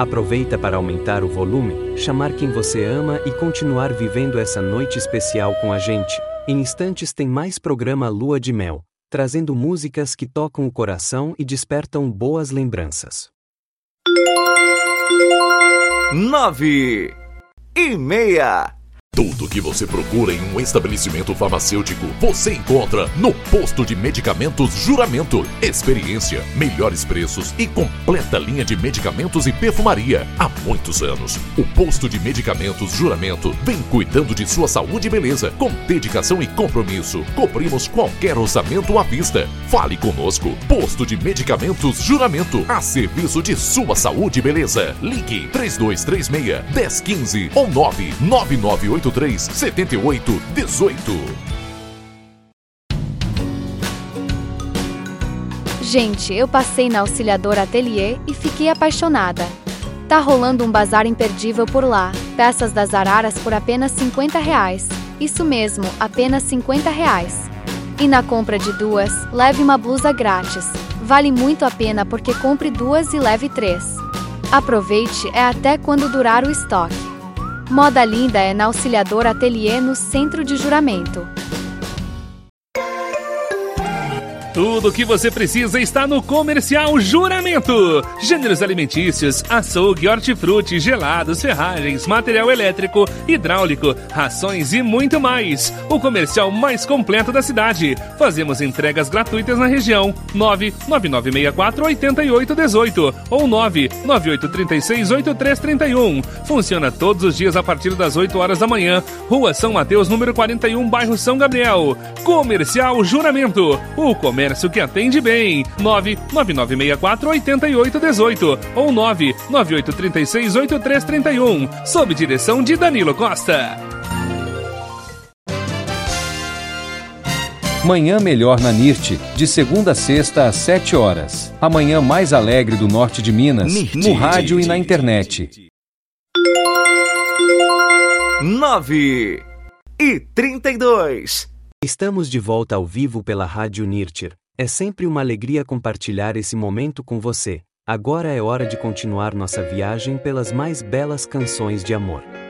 Aproveita para aumentar o volume, chamar quem você ama e continuar vivendo essa noite especial com a gente. Em instantes tem mais programa Lua de Mel, trazendo músicas que tocam o coração e despertam boas lembranças. 9:30. Tudo que você procura em um estabelecimento farmacêutico, você encontra no Posto de Medicamentos Juramento. Experiência, melhores preços e completa linha de medicamentos e perfumaria. Há muitos anos, o Posto de Medicamentos Juramento vem cuidando de sua saúde e beleza. Com dedicação e compromisso, cobrimos qualquer orçamento à vista. Fale conosco. Posto de Medicamentos Juramento, a serviço de sua saúde e beleza. Ligue 3236-1015 ou 99983-7818. Gente, eu passei na Auxiliadora Atelier e fiquei apaixonada. Tá rolando um bazar imperdível por lá. Peças das araras por apenas R$50. Isso mesmo, apenas R$50. E na compra de 2, leve uma blusa grátis. Vale muito a pena porque compre 2 e leve 3. Aproveite, é até quando durar o estoque. Moda linda é na Auxiliadora Atelier no Centro de Juramento. Tudo o que você precisa está no Comercial Juramento. Gêneros alimentícios, açougue, hortifruti, gelados, ferragens, material elétrico, hidráulico, rações e muito mais. O comercial mais completo da cidade. Fazemos entregas gratuitas na região. 99964-8818 ou 99836-8331. Funciona todos os dias a partir das 8 horas da manhã. Rua São Mateus, número 41, bairro São Gabriel. Comercial Juramento. O comércio que atende bem. 99964-8818 ou 99836-8331. Sob direção de Danilo Costa. Manhã Melhor na NIRT, de segunda a sexta às 7 horas. A manhã mais alegre do norte de Minas, no rádio e na internet. 9:32. Estamos de volta ao vivo pela Rádio Nirtir. É sempre uma alegria compartilhar esse momento com você. Agora é hora de continuar nossa viagem pelas mais belas canções de amor.